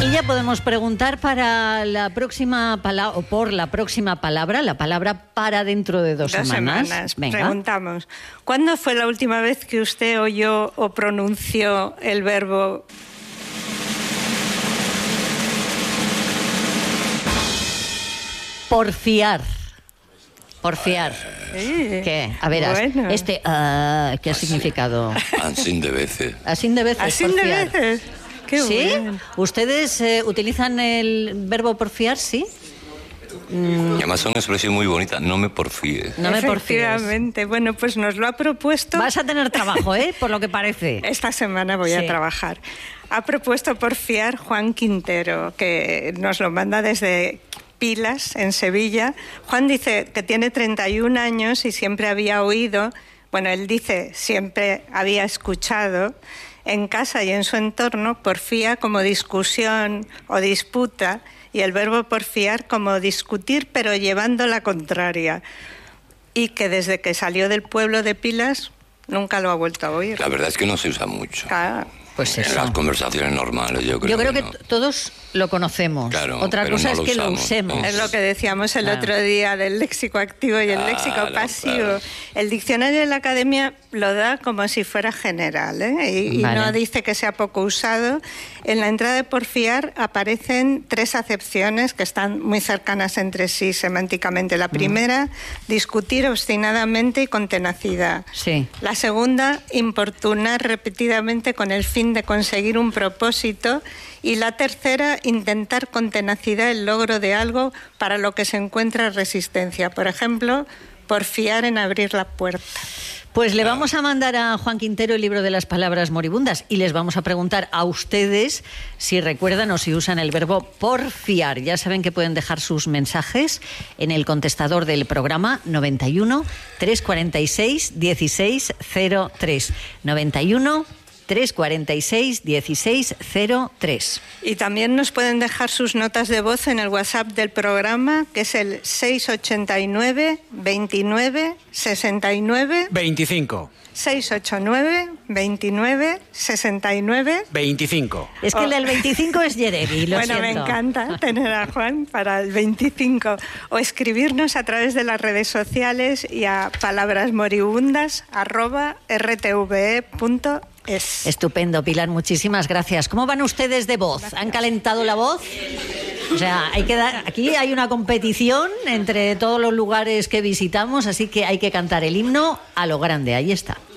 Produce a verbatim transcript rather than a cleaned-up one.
Y ya podemos preguntar para la próxima palabra, o por la próxima palabra, la palabra para dentro de dos, dos semanas. semanas. Venga. Preguntamos, ¿cuándo fue la última vez que usted oyó o pronunció el verbo porfiar? Porfiar. Sí. ¿Qué? A ver, Bueno. este, uh, ¿qué ha significado? Así de veces. Así de veces. Así de porfiar. veces. Qué ¿Sí? bien. ¿Ustedes eh, utilizan el verbo porfiar? Sí. Y además es una expresión muy bonita, no me porfíes. No me porfíes. Efectivamente. Bueno, pues nos lo ha propuesto. Vas a tener trabajo, ¿eh? Por lo que parece. Esta semana voy Sí. a trabajar. Ha propuesto porfiar Juan Quintero, que nos lo manda desde Pilas, en Sevilla. Juan dice que tiene treinta y un años y siempre había oído, bueno, él dice siempre había escuchado en casa y en su entorno porfía como discusión o disputa y el verbo porfiar como discutir pero llevando la contraria. Y que desde que salió del pueblo de Pilas nunca lo ha vuelto a oír. La verdad es que no se usa mucho. Ah, Pues En eso. las conversaciones normales, yo creo, Yo creo que no. t- todos lo conocemos. Claro, Otra pero cosa no es lo que lo usamos. usemos. es lo que decíamos el Claro. otro día del léxico activo y el Claro, léxico pasivo. claro. El diccionario de la Academia lo da como si fuera general, ¿eh? y, y Vale. no dice que sea poco usado. En la entrada de porfiar aparecen tres acepciones que están muy cercanas entre sí semánticamente. La primera, discutir obstinadamente y con tenacidad. Sí. La segunda, importunar repetidamente con el fin de conseguir un propósito. Y la tercera, intentar con tenacidad el logro de algo para lo que se encuentra resistencia. Por ejemplo, porfiar en abrir la puerta. Pues le vamos a mandar a Juan Quintero el libro de las palabras moribundas y les vamos a preguntar a ustedes si recuerdan o si usan el verbo porfiar. Ya saben que pueden dejar sus mensajes en el contestador del programa noventa y uno, trescientos cuarenta y seis, dieciséis cero tres. noventa y uno, trescientos cuarenta y seis, dieciséis cero tres. Y también nos pueden dejar sus notas de voz en el WhatsApp del programa, que es el seis ochenta y nueve, veintinueve, sesenta y nueve. veinticinco. seis ochenta y nueve, veintinueve, sesenta y nueve. veinticinco. Es que el del veinticinco es Yerevi, lo Bueno, me siento. encanta tener a Juan para el veinticinco. O escribirnos a través de las redes sociales y a palabrasmoribundas arroba r t v e punto es. Estupendo, Pilar, muchísimas gracias. ¿Cómo van ustedes de voz? ¿Han calentado la voz? O sea, hay que dar, aquí hay una competición entre todos los lugares que visitamos, así que hay que cantar el himno a lo grande. Ahí está.